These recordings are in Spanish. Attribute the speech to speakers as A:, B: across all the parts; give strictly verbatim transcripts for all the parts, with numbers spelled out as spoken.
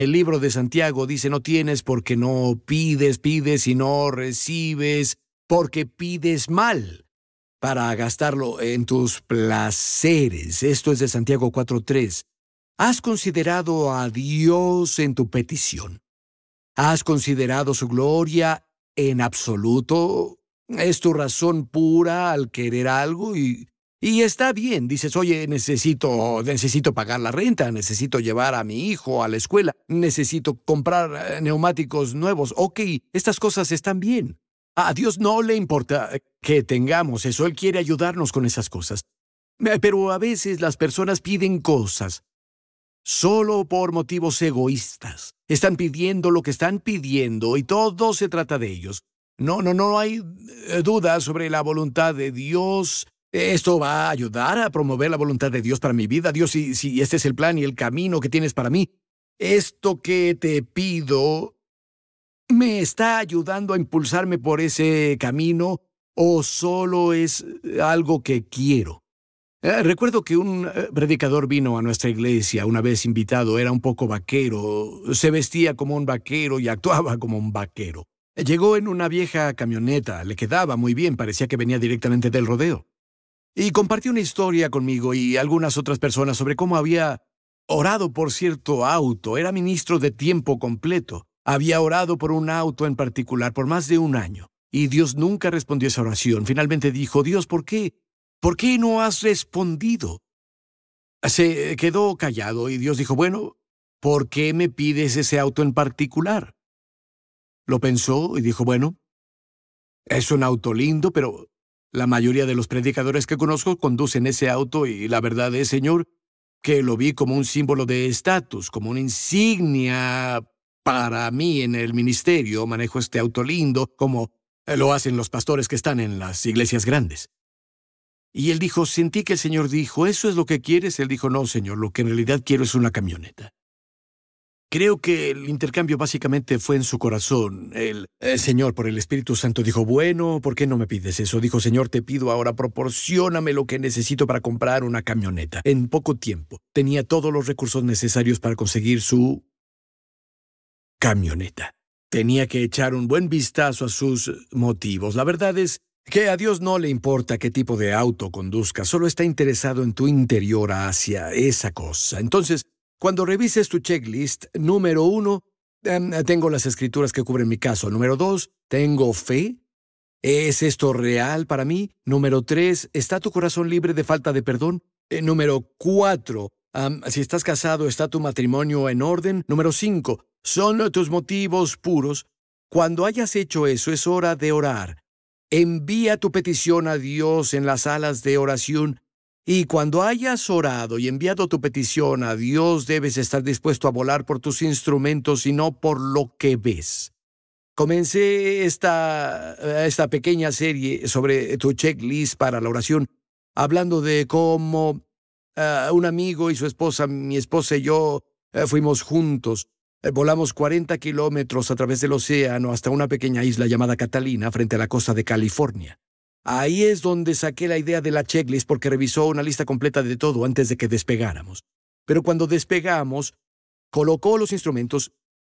A: El libro de Santiago dice, no tienes porque no pides, pides y no recibes porque pides mal para gastarlo en tus placeres. Esto es de Santiago cuatro tres. ¿Has considerado a Dios en tu petición? ¿Has considerado su gloria en absoluto? ¿Es tu razón pura al querer algo? Y, y está bien, dices, oye, necesito, necesito pagar la renta, necesito llevar a mi hijo a la escuela, necesito comprar eh, neumáticos nuevos. Ok, estas cosas están bien. A Dios no le importa que tengamos eso, Él quiere ayudarnos con esas cosas. Eh, Pero a veces las personas piden cosas solo por motivos egoístas. Están pidiendo lo que están pidiendo y todo se trata de ellos. No, no, no hay eh, duda sobre la voluntad de Dios. Esto va a ayudar a promover la voluntad de Dios para mi vida. Dios, si, si este es el plan y el camino que tienes para mí, esto que te pido me está ayudando a impulsarme por ese camino o solo es algo que quiero. Eh, recuerdo que un eh, predicador vino a nuestra iglesia una vez invitado. Era un poco vaquero, se vestía como un vaquero y actuaba como un vaquero. Llegó en una vieja camioneta, le quedaba muy bien, parecía que venía directamente del rodeo. Y compartió una historia conmigo y algunas otras personas sobre cómo había orado por cierto auto. Era ministro de tiempo completo. Había orado por un auto en particular por más de un año. Y Dios nunca respondió esa oración. Finalmente dijo, Dios, ¿por qué? ¿Por qué no has respondido? Se quedó callado y Dios dijo, bueno, ¿por qué me pides ese auto en particular? Lo pensó y dijo, bueno, es un auto lindo, pero la mayoría de los predicadores que conozco conducen ese auto y la verdad es, Señor, que lo vi como un símbolo de estatus, como una insignia para mí en el ministerio. Manejo este auto lindo, como lo hacen los pastores que están en las iglesias grandes. Y él dijo, sentí que el Señor dijo, ¿eso es lo que quieres? Él dijo, no, Señor, lo que en realidad quiero es una camioneta. Creo que el intercambio básicamente fue en su corazón. El, el Señor, por el Espíritu Santo, dijo, bueno, ¿por qué no me pides eso? Dijo, Señor, te pido ahora, proporcióname lo que necesito para comprar una camioneta. En poco tiempo, tenía todos los recursos necesarios para conseguir su camioneta. Tenía que echar un buen vistazo a sus motivos. La verdad es que a Dios no le importa qué tipo de auto conduzcas, solo está interesado en tu interior hacia esa cosa. Entonces, cuando revises tu checklist, número uno, eh, tengo las escrituras que cubren mi caso. Número dos, tengo fe. ¿Es esto real para mí? Número tres, ¿está tu corazón libre de falta de perdón? Eh, número cuatro, um, si estás casado, ¿está tu matrimonio en orden? Número cinco, ¿son tus motivos puros? Cuando hayas hecho eso, es hora de orar. Envía tu petición a Dios en las salas de oración. Y cuando hayas orado y enviado tu petición a Dios, debes estar dispuesto a volar por tus instrumentos y no por lo que ves. Comencé esta, esta pequeña serie sobre tu checklist para la oración, hablando de cómo uh, un amigo y su esposa, mi esposa y yo, uh, fuimos juntos. Uh, volamos cuarenta kilómetros a través del océano hasta una pequeña isla llamada Catalina, frente a la costa de California. Ahí es donde saqué la idea de la checklist porque revisó una lista completa de todo antes de que despegáramos. Pero cuando despegamos, colocó los instrumentos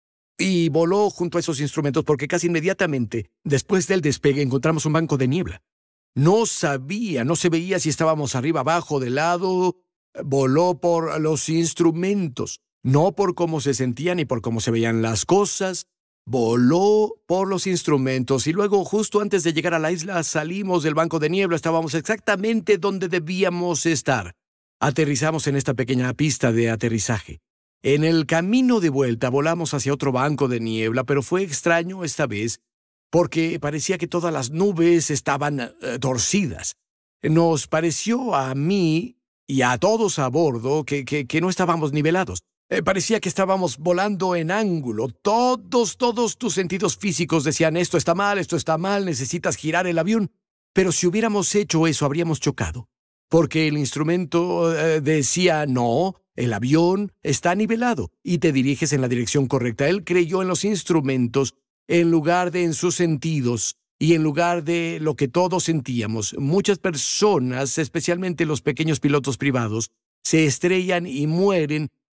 A: y voló junto a esos instrumentos porque casi inmediatamente después del despegue encontramos un banco de niebla. No sabía, no se veía si estábamos arriba, abajo, de lado. Voló por los instrumentos, no por cómo se sentían ni por cómo se veían las cosas. Voló por los instrumentos y luego, justo antes de llegar a la isla, salimos del banco de niebla. Estábamos exactamente donde debíamos estar. Aterrizamos en esta pequeña pista de aterrizaje. En el camino de vuelta volamos hacia otro banco de niebla, pero fue extraño esta vez porque parecía que todas las nubes estaban uh, torcidas. Nos pareció a mí y a todos a bordo que, que, que no estábamos nivelados. Eh, parecía que estábamos volando en ángulo. Todos, todos tus sentidos físicos decían, esto está mal, esto está mal, necesitas girar el avión. Pero si hubiéramos hecho eso, habríamos chocado. Porque el instrumento eh, decía, no, el avión está nivelado y te diriges en la dirección correcta. Él creyó en los instrumentos en lugar de en sus sentidos y en lugar de lo que todos sentíamos. Muchas personas, especialmente los pequeños pilotos privados, se estrellan y mueren